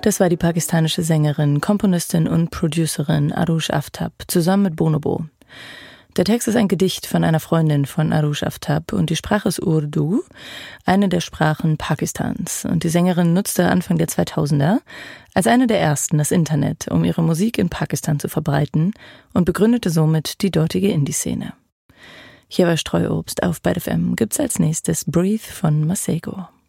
Das war die pakistanische Sängerin, Komponistin und Producerin Arush Aftab zusammen mit Bonobo. Der Text ist ein Gedicht von einer Freundin von Arush Aftab und die Sprache ist Urdu, eine der Sprachen Pakistans. Und die Sängerin nutzte Anfang der 2000er als eine der ersten das Internet, um ihre Musik in Pakistan zu verbreiten und begründete somit die dortige Indie-Szene. Hier bei Streuobst auf Byte FM gibt's als nächstes Breathe von Masego.